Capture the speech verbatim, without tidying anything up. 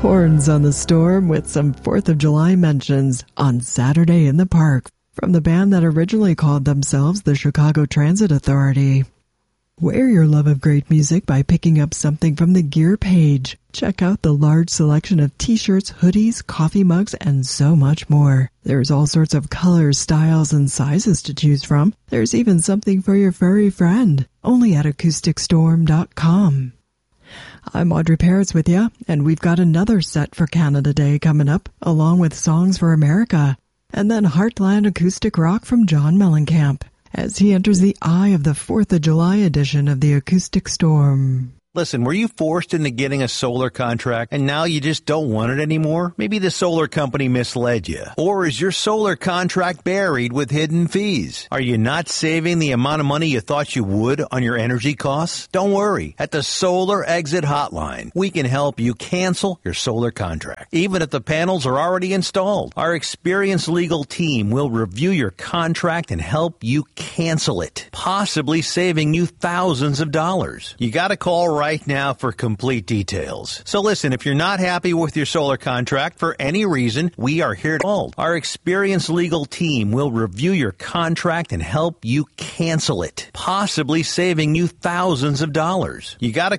Horns on the Storm with some fourth of July mentions on Saturday in the Park from the band that originally called themselves the Chicago Transit Authority. Wear your love of great music by picking up something from the gear page. Check out the large selection of t-shirts, hoodies, coffee mugs, and so much more. There's all sorts of colors, styles, and sizes to choose from. There's even something for your furry friend. Only at acoustic storm dot com. I'm Audrey Peretz with you, and we've got another set for Canada Day coming up, along with Songs for America, and then Heartland Acoustic Rock from John Mellencamp, as he enters the eye of the fourth of July edition of the Acoustic Storm. Listen, were you forced into getting a solar contract and now you just don't want it anymore? Maybe the solar company misled you. Or is your solar contract buried with hidden fees? Are you not saving the amount of money you thought you would on your energy costs? Don't worry. At the Solar Exit Hotline, we can help you cancel your solar contract, even if the panels are already installed. Our experienced legal team will review your contract and help you cancel it, possibly saving you thousands of dollars. You got to call right now for complete details. So listen, if you're not happy with your solar contract for any reason, we are here to help. Our experienced legal team will review your contract and help you cancel it, possibly saving you thousands of dollars. You got to